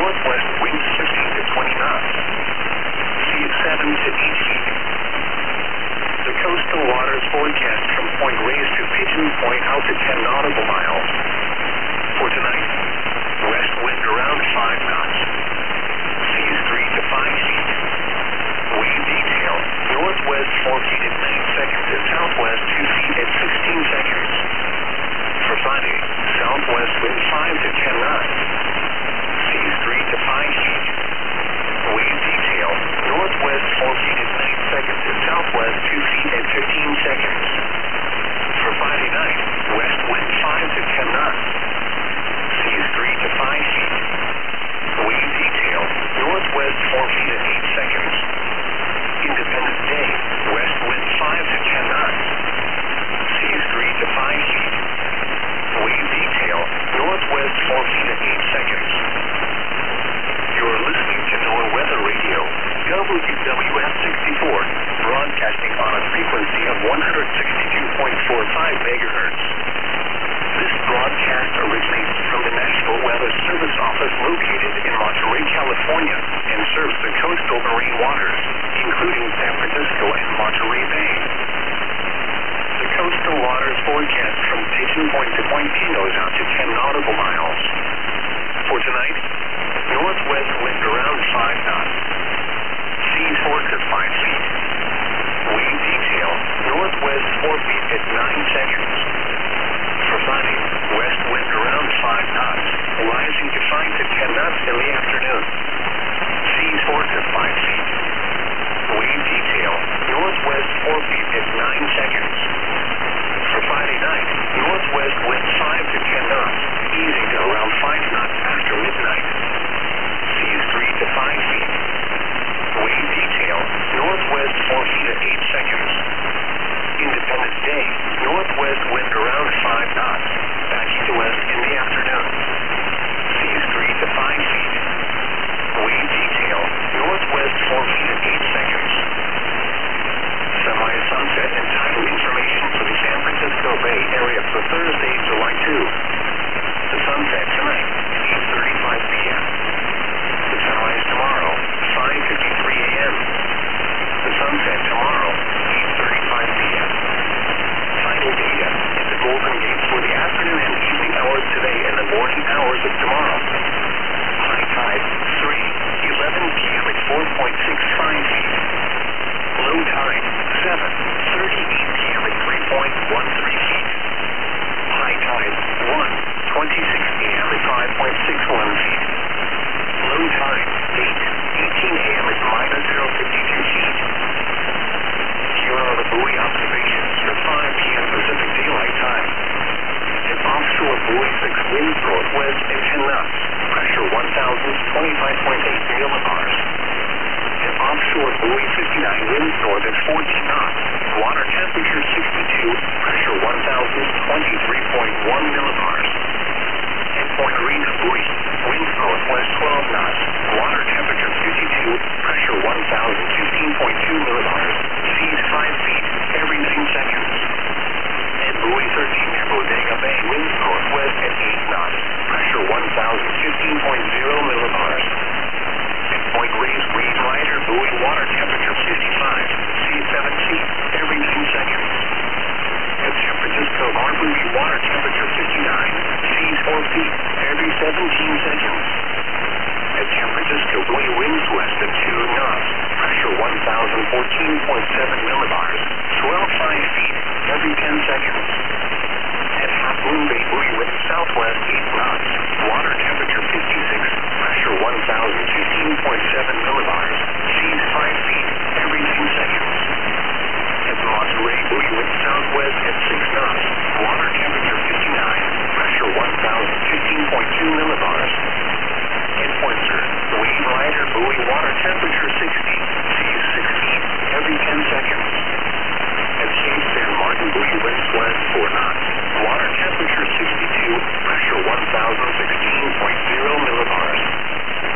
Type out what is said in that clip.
northwest winds 15 to 20 knots. Sea at 7 to 8 feet. The coastal waters forecast from Point Reyes to Pigeon Point out to 10 nautical miles. For tonight, west wind around 5 knots. Sea is 3 to 5 feet. Wave detail, northwest 4 feet at 9 seconds and southwest 2 feet at 16 seconds. For Friday, southwest wind 5 to 10 knots. Sea is 3 to 5 feet. Wave detail, northwest 4 feet at 9 seconds and southwest 2 feet at 15 seconds. For Friday night, west wind 5 to 10 knots. Sea is 3 to 5 feet. Wave detail, northwest 4 feet at 8 seconds. Independence Day, west wind 5 to 10 knots. Sea is 3 to 5 feet. Wave detail, northwest 4 feet at 8 seconds. You're listening to NOAA Weather Radio, WWF 64, broadcasting on a frequency of 162.45 megahertz. This broadcast originates from the National Weather Service Office located in Monterey, California, and serves the coastal marine waters, including San Francisco and Monterey Bay. The coastal waters forecast from Pigeon Point to Point Pinos out to 10 nautical miles. For tonight, northwest wind around 5 knots. Sea 4 to 5 feet. Wave detail, northwest 4 feet at 9 seconds. For Friday, west wind around 5 knots, rising to 5 to 10 knots in the afternoon. Sea 4 to 5 feet. Wave detail, northwest 4 feet at 9 seconds. For Friday night, northwest wind 5 to 10 knots, easing to around 5 knots after midnight. Sea is 3 to 5 feet. Wave detail, northwest 4 feet at 8 seconds. Independence Day, northwest wind around 5 knots, back east to west in the afternoon. Sea is 3 to 5 feet. Wave detail, northwest 4 feet at 8 seconds. Semi-sunset and tidal information for the San Francisco Bay Area for Thursday, July 2. The sunset tonight, 8:35 p.m. The sunrise tomorrow, 5:53 a.m. The sunset tomorrow, 8:35 p.m. Tidal data at the Golden Gate for the afternoon and evening hours today and the morning hours of tomorrow. High tide, 3:11 p.m. at 4.65 feet. Low tide, 7:38 p.m. at 3.13 feet. High tide, 1:26 p.m. at 5.61 feet. Low tide, 8:18 a.m. at -0.52 feet. Here are the buoy observations for 5 p.m. Pacific Daylight Time. An offshore buoy 6 winds northwest at 10 knots. Pressure 1,025.8 millibars. An offshore buoy 59 winds north at 14 knots. Water temperature 62. Pressure 1,023.1 millibars. At Point Reyes buoy, winds northwest 12 knots. Water temperature 52. Pressure 1,015.2 millibars. Seas 5 feet every 9 seconds. At buoy 13 near Bodega Bay, winds northwest at 8 knots. Pressure 1,015.0 millibars. At Point Reyes Green Rider buoy, water temperature 55. Sea 7 feet every 9 seconds. At San Francisco Harbor, water temperature 59. Seas 4 feet every 17 seconds. At San Francisco buoy, winds west at 2 knots. Pressure 1,014.7 millibars. Swell 5 feet every 10 seconds. At Half Moon Bay buoy, winds southwest 8 knots. Water temperature 56. Pressure 1,015.7 millibars. Seas 5 feet every 9 seconds. At Monterey buoy, winds southwest at 6 knots. Water temperature 59. Pressure 1,015.2 millibars. At Pointer, Wave Rider buoy, water temperature 60. Seas 6 feet every 10 seconds. At Cape San Martin buoy, winds west 4 knots. Water temperature 62. Pressure 1,016.